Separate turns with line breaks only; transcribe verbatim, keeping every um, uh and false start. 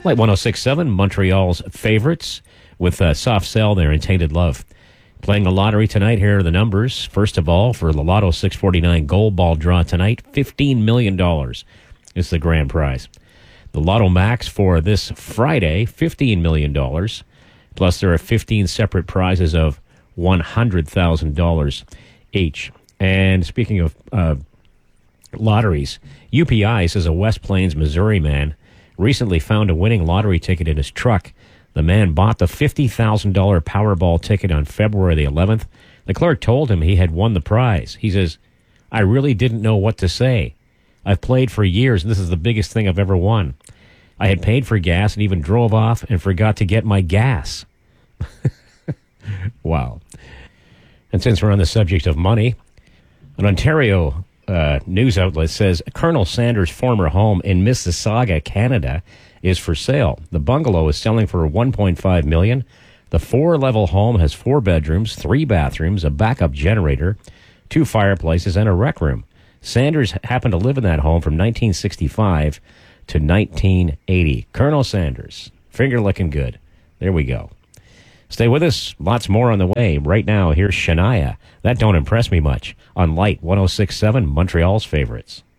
Light one oh six point seven, Montreal's favorites, with a soft sell there in Tainted Love. Playing the lottery tonight, here are the numbers. First of all, for the Lotto six forty-nine Gold Ball draw tonight, fifteen million dollars is the grand prize. The Lotto Max for this Friday, fifteen million dollars. Plus, there are fifteen separate prizes of one hundred thousand dollars each. And speaking of uh, lotteries, U P I says a West Plains, Missouri man recently found a winning lottery ticket in his truck. The man bought the fifty thousand dollars Powerball ticket on February the eleventh. The clerk told him he had won the prize. He says, "I really didn't know what to say. I've played for years, and this is the biggest thing I've ever won. I had paid for gas and even drove off and forgot to get my gas." Wow. And since we're on the subject of money, an Ontario uh, news outlet says Colonel Sanders' former home in Mississauga, Canada, is for sale. The bungalow is selling for one point five million dollars. The four-level home has four bedrooms, three bathrooms, a backup generator, two fireplaces, and a rec room. Sanders happened to live in that home from nineteen sixty-five to nineteen eighty. Colonel Sanders, finger looking good. There we go. Stay with us. Lots more on the way. Right now, here's Shania. That don't impress me much on Light one oh six point seven, Montreal's favorites.